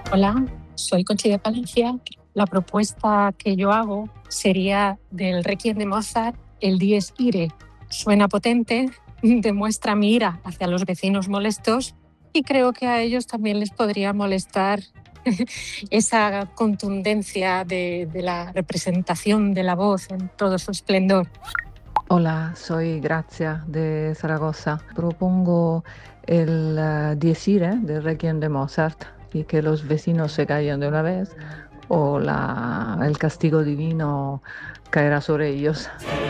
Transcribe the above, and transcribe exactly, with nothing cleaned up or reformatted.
Hola, soy Conchi de Palencia. La propuesta que yo hago sería del Requiem de Mozart, el Dies Irae. Suena potente, demuestra mi ira hacia los vecinos molestos y creo que a ellos también les podría molestar esa contundencia de, de la representación de la voz en todo su esplendor. Hola, soy Grazia de Zaragoza. Propongo el uh, Dies Irae de Requiem de Mozart y que los vecinos se callen de una vez o la, el castigo divino caerá sobre ellos.